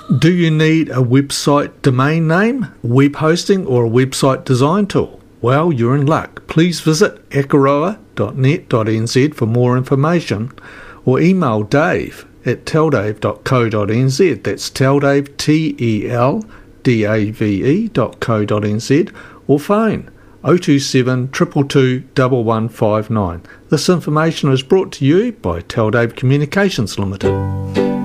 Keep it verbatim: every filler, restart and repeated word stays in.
Do you need a website domain name, web hosting, or a website design tool? Well, you're in luck. Please visit akaroa dot net dot n z for more information, or email Dave at teldave dot co dot n z. That's teldave, T E L D A V E dot co dot n z, or phone oh two seven, two two two, one one five nine. This information is brought to you by Teldave Communications Limited.